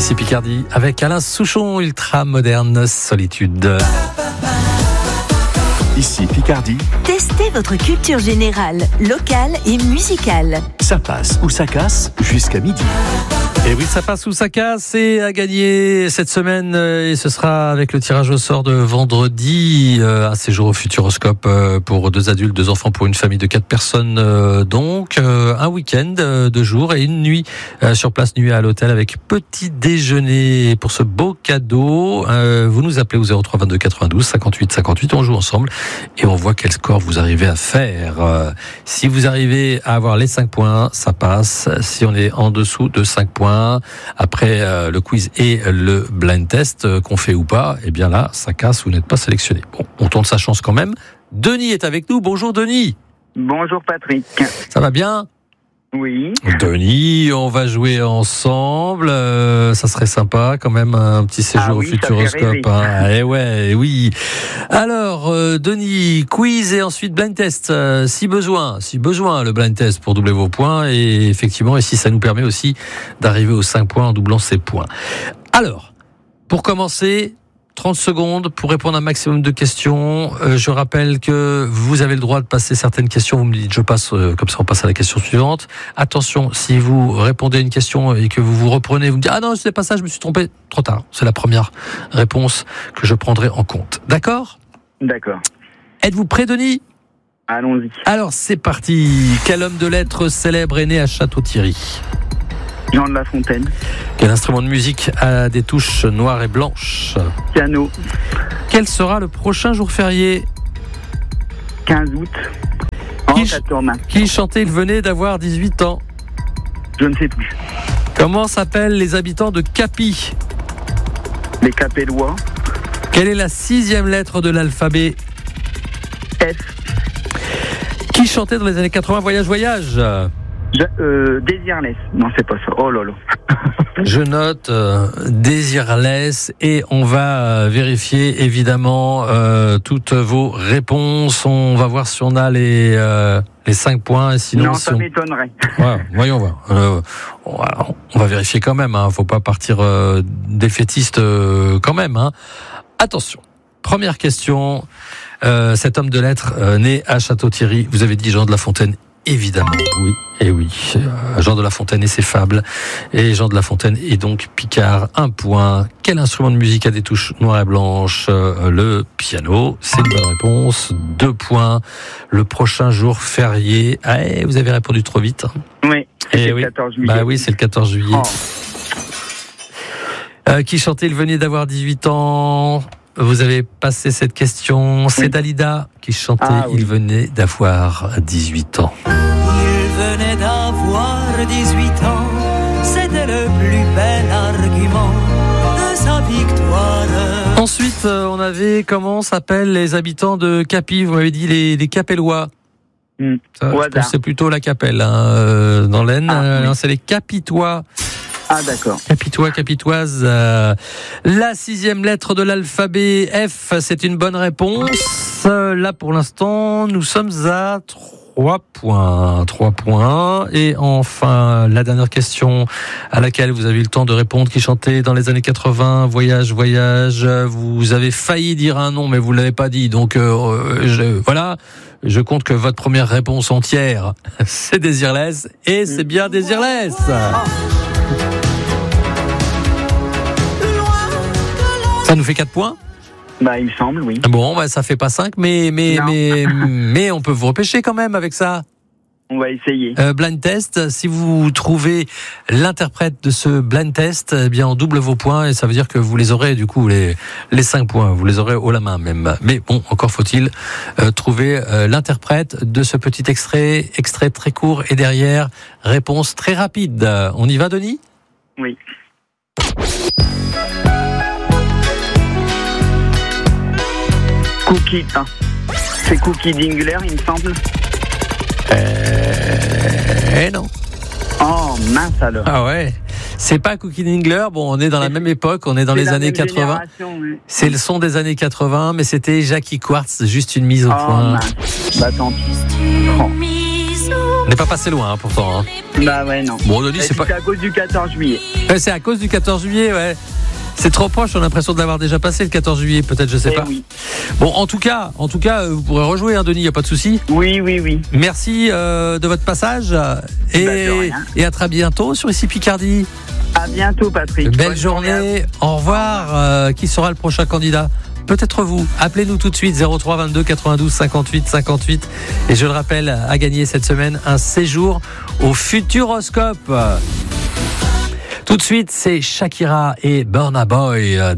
Ici Picardie avec Alain Souchon, ultra moderne solitude. Ici Picardie. Testez votre culture générale, locale et musicale. Ça passe ou ça casse jusqu'à midi. Et oui, ça passe ou ça casse, c'est à gagner cette semaine et ce sera avec le tirage au sort de vendredi, un séjour au Futuroscope pour 2 adultes, 2 enfants pour une famille de 4 personnes, donc un week-end de jour et une nuit sur place, nuit à l'hôtel avec petit déjeuner. Pour ce beau cadeau, vous nous appelez au 03 22 92 58 58, on joue ensemble et on voit quel score vous arrivez à faire. Si vous arrivez à avoir les 5 points, ça passe. Si on est en dessous de 5 points, après le quiz et le blind test qu'on fait ou pas, eh bien là, ça casse, vous n'êtes pas sélectionné. Bon, on tente sa chance quand même. Denis est avec nous. Bonjour Denis. Bonjour Patrick. Ça va bien ? Oui. Denis, on va jouer ensemble. Ça serait sympa quand même, un petit séjour au Futuroscope. Hein. Eh ouais, oui. Alors, Denis, quiz et ensuite blind test. Si besoin, le blind test pour doubler vos points. Et effectivement, et si ça nous permet aussi d'arriver aux 5 points en doublant ses points. Alors, pour commencer, 30 secondes pour répondre à un maximum de questions. Je rappelle que vous avez le droit de passer certaines questions. Vous me dites je passe, comme ça on passe à la question suivante. Attention, si vous répondez à une question et que vous vous reprenez, vous me dites ah non, c'est pas ça, je me suis trompé. Trop tard. C'est la première réponse que je prendrai en compte. D'accord ? D'accord. Êtes-vous prêt, Denis ? Allons-y. Alors c'est parti. Quel homme de lettres célèbre est né à Château-Thierry ? Jean de La Fontaine. Quel instrument de musique a des touches noires et blanches ? Piano. Quel sera le prochain jour férié ? 15 août. Qui chantait Il venait d'avoir 18 ans ? Je ne sais plus. Comment s'appellent les habitants de Capi ? Les Capellois. Quelle est la 6e lettre de l'alphabet ? F. Qui chantait dans les années 80 Voyage, voyage ? Désirless. Non, c'est pas ça. Oh là là. Je note Désirless et on va vérifier évidemment toutes vos réponses. On va voir si on a les 5 points. Et sinon, non, ça m'étonnerait. Ouais, voyons voir. On va vérifier quand même. Faut pas partir défaitiste quand même. Attention. Première question. Cet homme de lettres né à Château-Thierry. Vous avez dit Jean de La Fontaine. Évidemment, oui, et oui. Jean de La Fontaine et ses fables. Et Jean de La Fontaine est donc Picard. 1 point. Quel instrument de musique a des touches noires et blanches ? Le piano. C'est une bonne réponse. 2 points. Le prochain jour férié. Ah, vous avez répondu trop vite. Oui, c'est le 14 juillet. Bah oui, c'est le 14 juillet. Qui chantait Il venait d'avoir 18 ans. Vous avez passé cette question. C'est Dalida qui chantait Il venait d'avoir 18 ans. Il venait d'avoir 18 ans, c'était le plus bel argument de sa victoire. Ensuite, on avait, comment s'appellent les habitants de Capi ? Vous m'avez dit les Capellois. Ça, je pense que c'est plutôt la Capelle dans l'Aisne. Non, c'est les Capitois. Ah d'accord. Capitois, capitoise. La 6e lettre de l'alphabet F, c'est une bonne réponse. Là pour l'instant, nous sommes à 3 points. 3 points. Et enfin, la dernière question à laquelle vous avez eu le temps de répondre, qui chantait dans les années 80, Voyage, voyage. Vous avez failli dire un nom, mais vous ne l'avez pas dit. Donc voilà, je compte que votre première réponse entière, c'est Désirless. Et c'est bien Désirless. Ça nous fait 4 points ? Bah, il me semble, oui. Bon, ça fait pas 5, mais on peut vous repêcher quand même avec ça. On va essayer. Blind test, si vous trouvez l'interprète de ce blind test, eh bien, on double vos points et ça veut dire que vous les aurez, du coup, les 5 points. Vous les aurez haut la main même. Mais bon, encore faut-il trouver l'interprète de ce petit extrait très court et derrière, réponse très rapide. On y va, Denis ? Oui. Cookie. C'est Cookie Dingler, il me semble. Non. Oh, mince alors. Ah ouais. C'est pas Cookie Dingler. Bon, on est dans la même époque, on est dans les années 80. Oui. C'est le son des années 80, mais c'était Jackie Quartz, juste une mise au point. Mince. Bah tant pis. Mise au On n'est pas passé loin, hein, pourtant. Hein. Bah ouais, non. Bon, Denis, c'est pas. C'est à cause du 14 juillet. C'est à cause du 14 juillet, ouais. C'est trop proche, on a l'impression de l'avoir déjà passé le 14 juillet, peut-être, je sais pas. Oui. Bon, en tout cas, vous pourrez rejouer, hein, Denis, il n'y a pas de souci. Oui. Merci de votre passage et à très bientôt sur Ici Picardie. À bientôt, Patrick. Belle Bonne journée. Au revoir. Qui sera le prochain candidat ? Peut-être vous. Appelez-nous tout de suite 03 22 92 58 58. Et je le rappelle, à gagner cette semaine un séjour au Futuroscope. Tout de suite, c'est Shakira et Burna Boy.